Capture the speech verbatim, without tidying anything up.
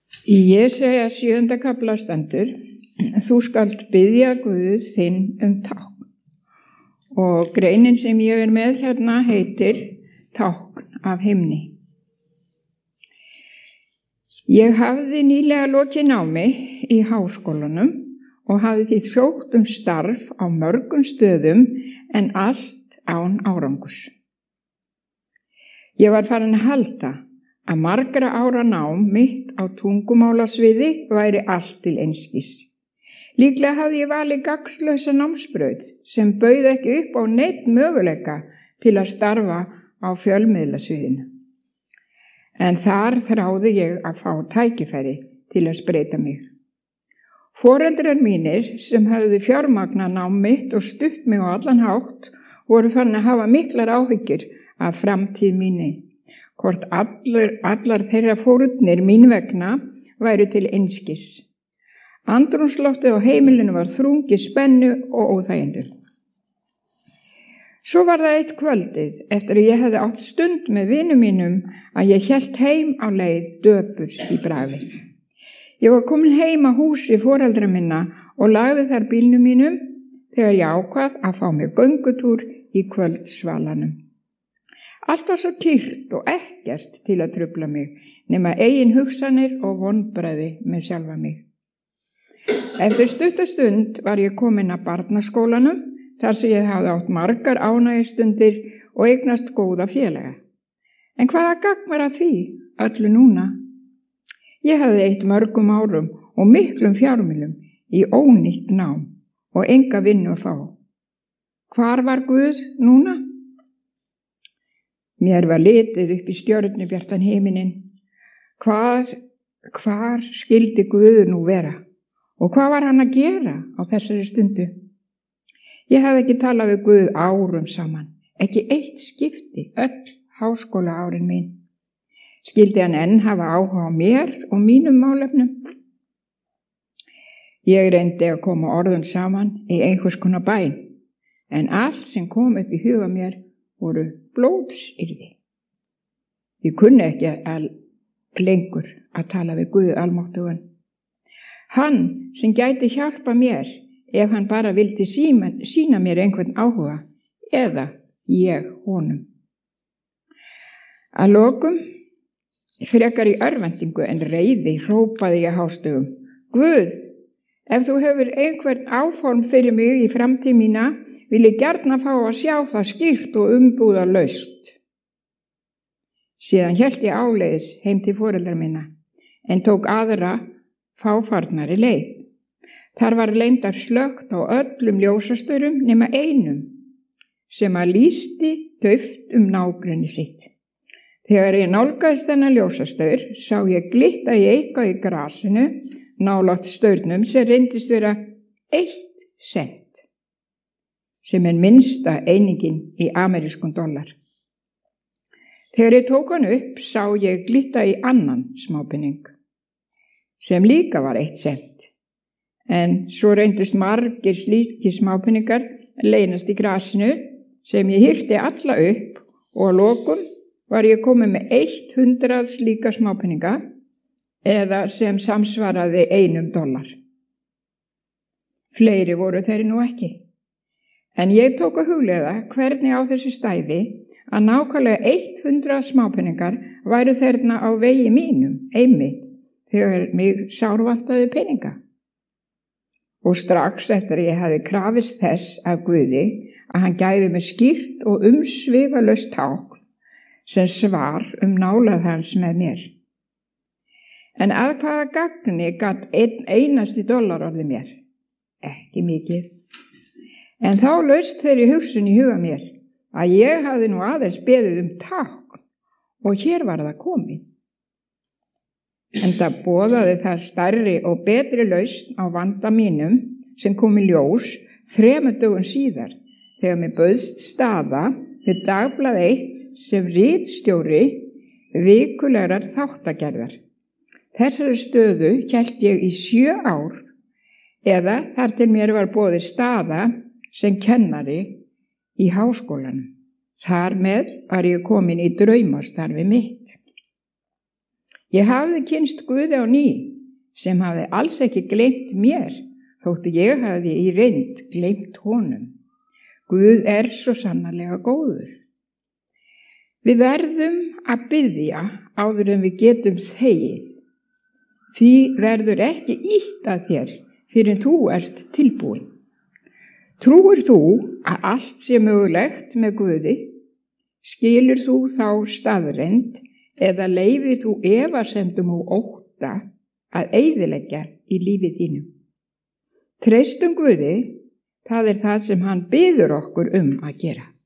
Í Jesaja sjöunda kafla stendur: Þú skalt biðja Guð þinn um tákn. Og greinin sem ég er með hérna heitir Tákn af himni. Ég hafði nýlega lokið námi í háskólanum og hafði því sótt um starf á mörgum stöðum en allt án árangurs. Ég var farin að halda að margra ára nám mitt á tungumálasviði væri allt til einskis. Líklega hafði ég valið gagnslausa námsbraut sem bauð ekki upp á neinn möguleika til að starfa á fjölmiðlasviðinu. En þar þráði ég að fá tækifæri til að spreyta mig. Foreldrar mínir sem höfðu fjármagnað nám mitt og stutt mig á allan hátt voru farin að hafa miklar áhyggjur af framtíð minni. Hvort allar, allar þeirra fórnir mín vegna væru til einskis. Andrúmsloftið á heimilinu var þrungið spennu og óþægindi. Svo var það eitt kvöldið eftir að ég hefði átt stund með vinum mínum að ég hélt heim á leið döpur í bragði. Ég var komin heim á húsi foreldra minna og lagði þar bílnum mínum þegar ég ákvað að fá mér göngutúr í kvöldsvalanum. Allt var svo kyrrt og ekkert til að trufla mig, nema eigin hugsanir og vonbrigði með sjálfa mig. Eftir stuttastund var ég komin að barnaskólanum, þar sem ég hafði átt margar ánægjustundir og eignast góða félaga. En hvaða gagn var að því, öllu núna? Ég hafði eytt mörgum árum og miklum fjármunum í ónýtt nám og enga vinnu að fá. Hvar var Guð núna? Mér var litið upp í stjörnubjartan himininn. Hvar, hvar skyldi Guð nú vera? Og hvað var hann að gera á þessari stundu? Ég hafði ekki talað við Guð árum saman, ekki eitt skipti, öll háskóla árin mín. Skyldi hann enn hafa áhuga á mér og mínum málefnum? Ég reyndi að koma orðum saman í einhvers konar bæn, en allt sem kom upp í huga mér voru blóðsyrði. Ég kunni ekki að lengur að tala við Guð almáttugan. Hann sem gæti hjálpa mér ef hann bara vildi síma, sína mér einhvern áhuga eða ég honum. Að lokum, frekar í örvendingu en reiði, hrópaði ég hástöfum: Guð, ef þú hefur einhvern áform fyrir mig í framtíð mína, vil ég gjarna fá að sjá það skýrt og umbúðalaust. Síðan hélt ég áleiðis heim til foreldra minna, en tók aðra fáfarnari leið. Þar var leyndar slökkt á öllum ljósastörum nema einum, sem að lýsti dauft um nágrenni sitt. Þegar ég nálgaðist þennan ljósastaur, sá ég glitta í eitthvað í grasinu, nálægt staurnum sem reyndist vera eitt sent. sem er minnsta einingin í amerískum dollar. Þegar ég tók hann upp, sá ég glitta í annan smápenning, sem líka var eitt sent. En svo reyndust margir slíkir smápenningar leynast í grasinu, sem ég hirti alla upp, og að lokum var ég komið með eitt hundrað slíka smápenninga, eða sem samsvaraði einum dollar. Fleiri voru þeir nú ekki. En ég tók að hugleiða hvernig á þessu stæði að nákvæmlega eitt hundrað smápenningar væru þarna á vegi mínum, einmitt, þegar mig sárvantaði peninga. Og strax eftir að ég hafði krafist þess af Guði að hann gæfi mér skýrt og umsvifalaust tákn sem svar um nálægð hans með mér. En að hvaða gagni gat einn einasti dollar orðið mér? Ekki mikið. En þá laust þeirri hugsun í huga mér að ég hafði nú aðeins beðið um tákn og hér var það komið. En það boðaði það stærri og betri lausn á vanda mínum sem kom í ljós þremur dögum síðar þegar mér bauðst staða við Dagblað eitt sem ritstjóri vikulegrar þáttagerðar. Þessari stöðu hélt ég í sjö ár eða þar til mér var boðið staða sem kennari í háskólanum. Þar með var ég komin í draumastarfi mitt. Ég hafði kynst Guði á ný, sem hafði alls ekki gleymt mér, þótt ég hafði í reynd gleymt honum. Guð er svo sannarlega góður. Við verðum að biðja áður en við getum þegið. Því verður ekki ýtt að þér fyrir en þú ert tilbúin. Trúir þú að allt sé mögulegt með Guði? Skilur þú þá staðreynd eða leyfir þú efasemdum og ótta að eyðileggja í lífi þínu? Treystum Guði, það er það sem hann biður okkur um að gera.